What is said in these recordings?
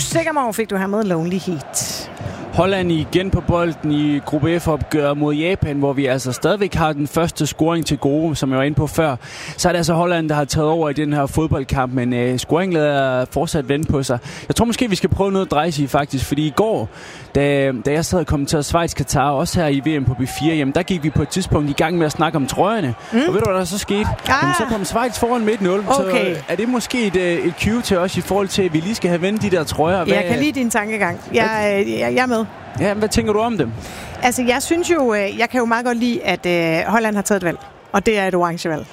Sikkermov fik du her med Lonely Heat. Holland igen på bolden i gruppe F-opgør mod Japan, hvor vi altså stadigvæk har den første scoring til gode, som jeg var inde på før. Så er det altså Holland, der har taget over i den her fodboldkamp, men scoringen lader fortsat vende på sig. Jeg tror måske, vi skal prøve noget at dreje sig faktisk, fordi i går, da jeg sad og kommenterede Schweiz-Qatar, også her i VM på B4, jamen der gik vi på et tidspunkt i gang med at snakke om trøjerne. Og ved du, hvad der så skete? Jamen, så kom Schweiz foran med 1-0. Okay. Så er det måske et cue til os i forhold til, at vi lige skal have vendt de der trøjer? Jeg kan lide din tankegang. Jeg er med. Ja, hvad tænker du om dem? Altså, jeg synes jo, jeg kan jo meget godt lide, at Holland har taget et valg. Og det er et orange valg.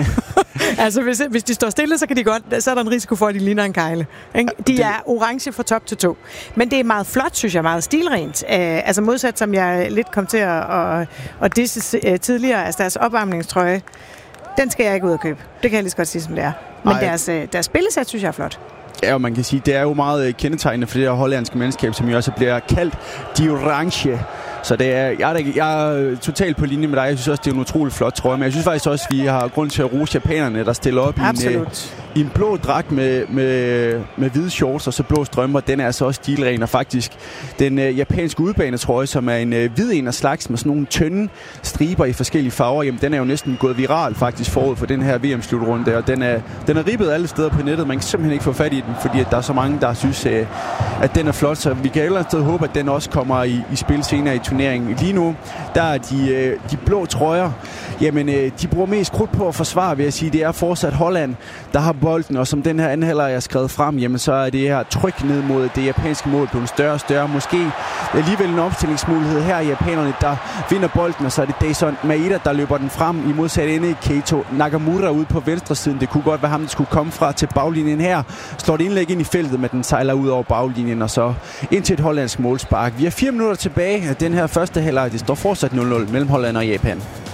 Altså, hvis de står stille, så kan de godt, så er der en risiko for, at de ligner en kegle. De er orange fra top til tå. Men det er meget flot, synes jeg, meget stilrent. Altså modsat, som jeg lidt kom til at disse tidligere, altså deres opvarmningstrøje, den skal jeg ikke ud og købe. Det kan jeg lige så godt sige, som det er. Men deres spillesæt, synes jeg er flot. Ja, og man kan sige, det er jo meget kendetegnende for det her hollandske mandskab, som jo også bliver kaldt de orange. Så det er, jeg er totalt på linje med dig. Jeg synes også, det er en utrolig flot trøje. Men jeg synes faktisk også, at vi har grund til at rose japanerne, der stiller op i en blå dragt med hvide shorts og så blå strømper. Den er altså også stilren, og faktisk den japanske udbanetrøje, som er en hvid en af slags med sådan nogle tynde striber i forskellige farver, jamen den er jo næsten gået viral faktisk forud for den her VM-slutrunde. Og den er ribbet alle steder på nettet. Man kan simpelthen ikke få fat i den, fordi at der er så mange, der synes, at den er flot. Så vi kan et eller andet sted håbe, at den også kommer i spil senere i turneringen. Lige nu, der er de blå trøjer, jamen de bruger mest krudt på at forsvare, vil jeg sige. Det er fortsat Holland, der har bolden, og som den her anden halvleg er skrevet frem, jamen så er det her tryk ned mod det japanske mål blevet større og større. Måske alligevel en opstillingsmulighed her i japanerne, der vinder bolden, og så er det Daison Maeda, der løber den frem i modsat ende. Keito Nakamura ude på venstre siden. Det kunne godt være ham, der skulle komme fra til baglinjen her. Slår det indlæg ind i feltet, men den sejler ud over baglinjen, og så ind til et hollandsk målspark. Vi har 4 minutter tilbage af den her første halvleg. Det står fortsat 0-0 mellem Holland og Japan.